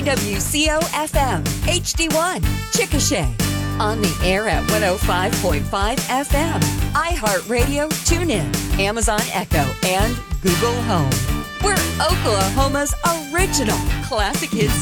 KWCO-FM, HD1, Chickasha. On the air at 105.5 FM, iHeartRadio, TuneIn, Amazon Echo, and Google Home. We're Oklahoma's original classic hit